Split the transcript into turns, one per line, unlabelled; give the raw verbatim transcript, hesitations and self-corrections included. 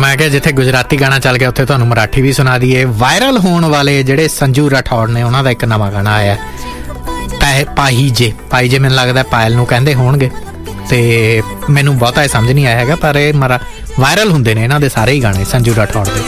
मैं क्या जिथे गुजराती गाना चल गया उत्थे तुहानूं मराठी भी सुना दईए। वायरल होने वाले जिहड़े संजू राठौड़ ने उन्हां दा एक नवां गाना आया पाहीजे। पाहीजे मैनूं लगदा पायल नूं कहंदे होणगे ते मैनूं बहुता समझ नहीं आया हैगा, पर ये मरा वायरल हुंदे ने इन्हां दे सारे ही गाने संजू राठौड़ दे।